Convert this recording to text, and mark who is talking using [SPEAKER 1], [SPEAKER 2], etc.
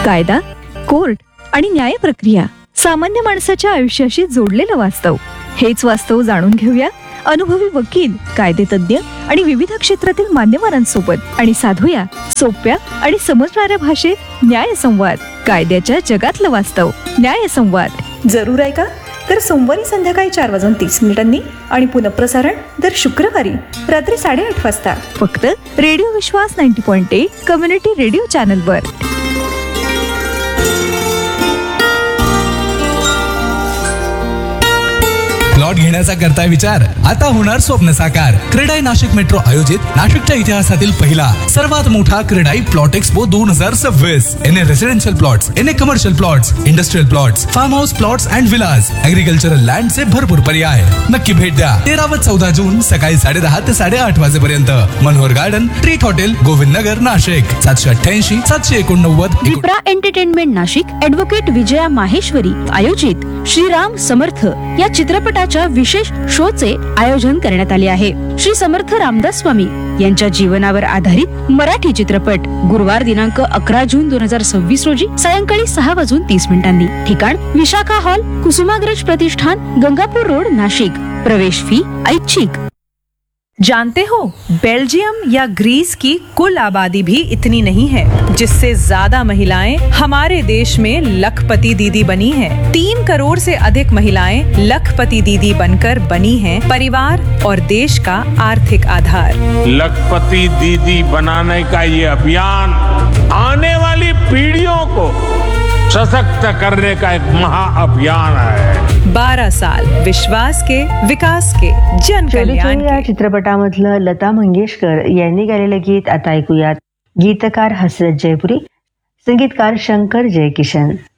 [SPEAKER 1] कायदा, कोर्ट आणि न्याय प्रक्रिया, सामान्य माणसाच्या आयुष्याशी जोडलेलं वास्तव. हेच वास्तव जाणून घेऊया अनुभवी वकील, कायदेतज्ञ आणि विविध क्षेत्रातील मान्यवरांसोबत आणि साधूया सोप्या आणि समजणाऱ्या भाषेत न्यायसंवाद. कायद्याच्या जगातलं वास्तव. न्यायसंवाद जरूर ऐका. तर सोमवारी संध्याकाळी 4:30 आणि पुनःप्रसारण दर शुक्रवारी रात्री 8:30 वाजता फक्त रेडिओ विश्वास 90.8 कम्युनिटी रेडिओ चॅनलवर.
[SPEAKER 2] प्लॉट घेण्याचा करताय विचार? आता होणार स्वप्न साकार. क्रेडाई नाशिक मेट्रो आयोजित नाशिकच्या इतिहासातील पहिला सर्वात मोठा क्रेडाई प्लॉट एक्सपो 2026. एने रेसिडेन्शियल प्लॉट्स, एने commercial plots, industrial plots, form house plots and villas, agricultural लँडचे भरपूर पर्याय. नक्की भेट द्या. 13 व 14 जून सकाळी 10:30 ते 8:30 वाजेपर्यंत. Manohar garden, treat hotel, Govind Nagar, Nashik. 788 789.
[SPEAKER 3] विप्रा एंटरटेनमेंट नाशिक ऍडव्होकेट विजया माहेश्वरी आयोजित श्रीराम समर्थ या चित्रपटाच्या विशेष शोचे आयोजन करण्यात आले आहे. श्री समर्थ रामदास स्वामी यांच्या जीवनावर आधारित मराठी चित्रपट गुरुवार दिनांक 11 जून 2026 रोजी सायंकाळी 6:30 ठिकाण विशाखा हॉल, कुसुमाग्रज प्रतिष्ठान, गंगापूर रोड, नाशिक. प्रवेश फी ऐच्छिक.
[SPEAKER 4] जानते हो, बेल्जियम या ग्रीस की कुल आबादी भी इतनी नहीं है जिससे ज्यादा महिलाएं हमारे देश में लखपति दीदी बनी हैं। 3 करोड़ से अधिक महिलाएं लखपति दीदी बनकर बनी हैं परिवार और देश का आर्थिक आधार।
[SPEAKER 5] लखपति दीदी बनाने का ये अभियान आने वाली पीढ़ियों को सशक्त करने का एक महाअभियान है।
[SPEAKER 4] 12 साल विश्वास के, विकास के, जन कल्याण
[SPEAKER 6] या
[SPEAKER 4] के।
[SPEAKER 6] चित्रपटामधलं लता मंगेशकर यांनी गायलेलं गीत आता ऐकूयात. गीतकार हसरत जयपुरी, संगीतकार शंकर जयकिशन.